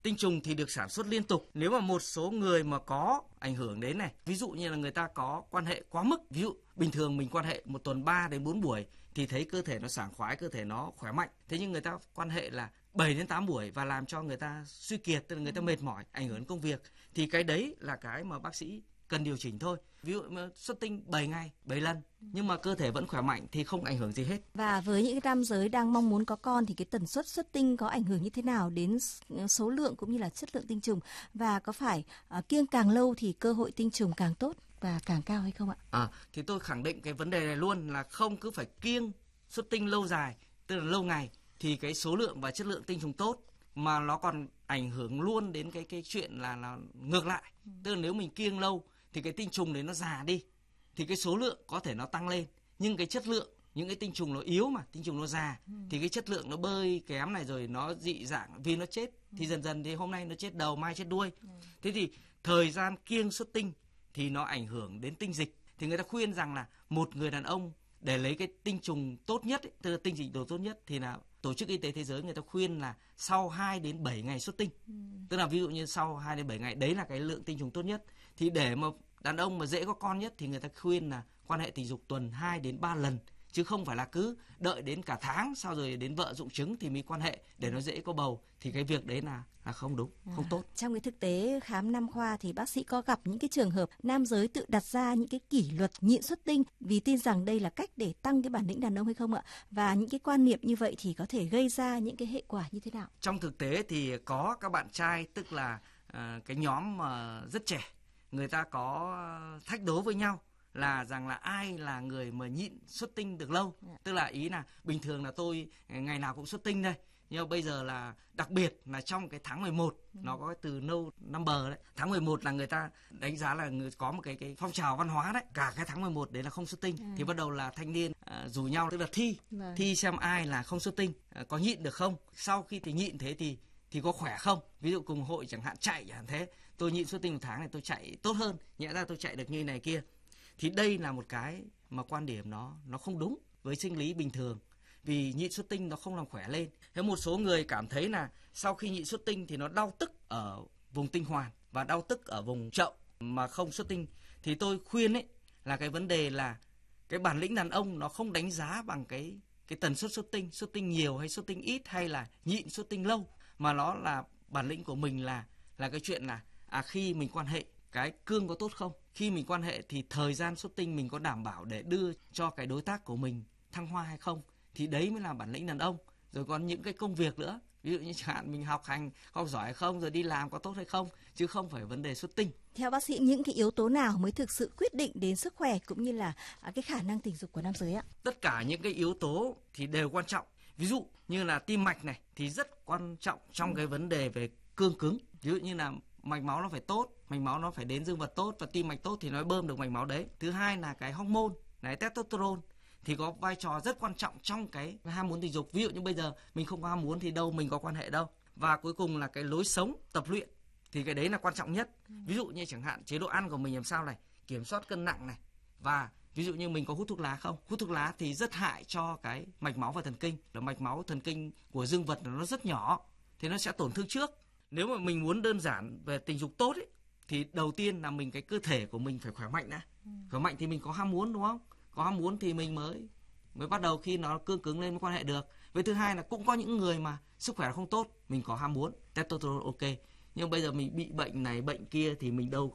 Tinh trùng thì được sản xuất liên tục. Nếu mà một số người mà có ảnh hưởng đến này, ví dụ như là người ta có quan hệ quá mức, ví dụ bình thường mình quan hệ một tuần 3 đến 4 buổi thì thấy cơ thể nó sảng khoái, cơ thể nó khỏe mạnh. Thế nhưng người ta quan hệ là 7 đến 8 buổi và làm cho người ta suy kiệt, tức là người ta mệt mỏi, ảnh hưởng đến công việc. Thì cái đấy là cái mà bác sĩ cần điều chỉnh thôi. Ví dụ mà xuất tinh 7 ngày, 7 lần nhưng mà cơ thể vẫn khỏe mạnh thì không ảnh hưởng gì hết. Và với những nam giới đang mong muốn có con thì cái tần suất xuất tinh có ảnh hưởng như thế nào đến số lượng cũng như là chất lượng tinh trùng, và có phải kiêng càng lâu thì cơ hội tinh trùng càng tốt và càng cao hay không ạ? Thì tôi khẳng định cái vấn đề này luôn là không cứ phải kiêng xuất tinh lâu dài, tức là lâu ngày thì cái số lượng và chất lượng tinh trùng tốt, mà nó còn ảnh hưởng luôn đến cái chuyện là ngược lại. Tức là nếu mình kiêng lâu thì cái tinh trùng đấy nó già đi thì cái số lượng có thể nó tăng lên, nhưng cái chất lượng, những cái tinh trùng nó yếu mà tinh trùng nó già thì cái chất lượng nó bơi kém này, rồi nó dị dạng vì nó chết thì dần dần thì hôm nay nó chết đầu, mai chết đuôi. Thế thì thời gian kiêng xuất tinh thì nó ảnh hưởng đến tinh dịch. Thì người ta khuyên rằng là một người đàn ông để lấy cái tinh trùng tốt nhất ấy, tức là tinh dịch đồ tốt nhất, thì là Tổ chức Y tế Thế giới người ta khuyên là sau 2 đến 7 ngày xuất tinh. Tức là ví dụ như sau 2 đến 7 ngày, đấy là cái lượng tinh trùng tốt nhất. Thì để mà đàn ông mà dễ có con nhất thì người ta khuyên là quan hệ tình dục tuần 2 đến 3 lần, chứ không phải là cứ đợi đến cả tháng sau rồi đến vợ rụng trứng thì mới quan hệ để nó dễ có bầu. Thì cái việc đấy là không đúng, không tốt. Trong cái thực tế khám nam khoa thì bác sĩ có gặp những cái trường hợp nam giới tự đặt ra những cái kỷ luật nhịn xuất tinh vì tin rằng đây là cách để tăng cái bản lĩnh đàn ông hay không ạ? Và những cái quan niệm như vậy thì có thể gây ra những cái hệ quả như thế nào? Trong thực tế thì có các bạn trai, tức là cái nhóm mà rất trẻ, người ta có thách đố với nhau là rằng là ai là người mà nhịn xuất tinh được lâu. Tức là ý là bình thường là tôi ngày nào cũng xuất tinh đây, nhưng mà bây giờ là đặc biệt là trong cái tháng 11 nó có cái từ no number đấy. Tháng 11 là người ta đánh giá là có một cái phong trào văn hóa đấy, cả cái tháng 11 đấy là không xuất tinh. Thì bắt đầu là thanh niên rủ nhau, tức là thi xem ai là không xuất tinh, có nhịn được không. Sau khi thì nhịn thế thì có khỏe không. Ví dụ cùng hội chẳng hạn chạy chẳng hạn thế, tôi nhịn xuất tinh một tháng này tôi chạy tốt hơn, nhẽ ra tôi chạy được như này kia. Thì đây là một cái mà quan điểm nó không đúng với sinh lý bình thường, vì nhịn xuất tinh nó không làm khỏe lên. Thế một số người cảm thấy là sau khi nhịn xuất tinh thì nó đau tức ở vùng tinh hoàn và đau tức ở vùng chậu mà không xuất tinh. Thì tôi khuyên ấy là cái vấn đề là cái bản lĩnh đàn ông nó không đánh giá bằng cái tần suất xuất tinh nhiều hay xuất tinh ít hay là nhịn xuất tinh lâu, mà nó là bản lĩnh của mình là cái chuyện là khi mình quan hệ cái cương có tốt không, khi mình quan hệ thì thời gian xuất tinh mình có đảm bảo để đưa cho cái đối tác của mình thăng hoa hay không, thì đấy mới là bản lĩnh đàn ông. Rồi còn những cái công việc nữa, ví dụ như chẳng hạn mình học giỏi hay không, rồi đi làm có tốt hay không, chứ không phải vấn đề xuất tinh. Theo bác sĩ, những cái yếu tố nào mới thực sự quyết định đến sức khỏe cũng như là cái khả năng tình dục của nam giới ạ? Tất cả những cái yếu tố thì đều quan trọng. Ví dụ như là tim mạch này thì rất quan trọng trong cái vấn đề về cương cứng. Ví dụ như là mạch máu nó phải tốt, mạch máu nó phải đến dương vật tốt và tim mạch tốt thì nó bơm được mạch máu đấy. Thứ hai là cái hormone này, testosterone thì có vai trò rất quan trọng trong cái ham muốn tình dục. Ví dụ như bây giờ mình không có ham muốn thì đâu mình có quan hệ đâu. Và cuối cùng là cái lối sống, tập luyện thì cái đấy là quan trọng nhất. Ví dụ như chẳng hạn chế độ ăn của mình làm sao này, kiểm soát cân nặng này, và ví dụ như mình có hút thuốc lá không? Hút thuốc lá thì rất hại cho cái mạch máu và thần kinh. Là mạch máu thần kinh của dương vật nó rất nhỏ thì nó sẽ tổn thương trước. Nếu mà mình muốn đơn giản về tình dục tốt ấy, thì đầu tiên là mình cái cơ thể của mình phải khỏe mạnh đã. Khỏe mạnh thì mình có ham muốn, đúng không? Có ham muốn thì mình mới bắt đầu khi nó cương cứng lên mới quan hệ được. Với thứ hai là cũng có những người mà sức khỏe không tốt, mình có ham muốn, testosterone ok, nhưng bây giờ mình bị bệnh này bệnh kia thì mình đâu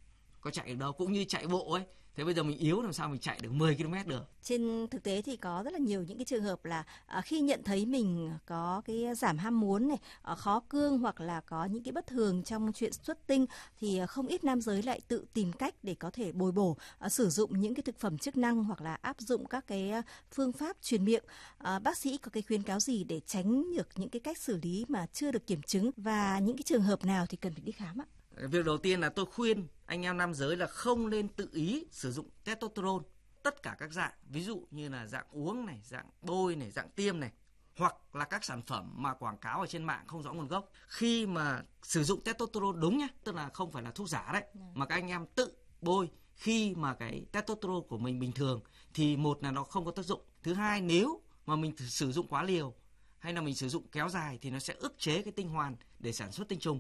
có chạy được đâu. Cũng như chạy bộ ấy, thế bây giờ mình yếu làm sao mình chạy được 10 km được. Trên thực tế thì có rất là nhiều những cái trường hợp là khi nhận thấy mình có cái giảm ham muốn này, khó cương hoặc là có những cái bất thường trong chuyện xuất tinh thì không ít nam giới lại tự tìm cách để có thể bồi bổ, sử dụng những cái thực phẩm chức năng hoặc là áp dụng các cái phương pháp truyền miệng. Bác sĩ có cái khuyến cáo gì để tránh được những cái cách xử lý mà chưa được kiểm chứng, và những cái trường hợp nào thì cần phải đi khám ạ? Việc đầu tiên là tôi khuyên anh em nam giới là không nên tự ý sử dụng testosterone tất cả các dạng, ví dụ như là dạng uống này, dạng bôi này, dạng tiêm này, hoặc là các sản phẩm mà quảng cáo ở trên mạng không rõ nguồn gốc. Khi mà sử dụng testosterone đúng nhé, tức là không phải là thuốc giả đấy, mà các anh em tự bôi khi mà cái testosterone của mình bình thường thì một là nó không có tác dụng. Thứ hai, nếu mà mình sử dụng quá liều hay là mình sử dụng kéo dài thì nó sẽ ức chế cái tinh hoàn để sản xuất tinh trùng.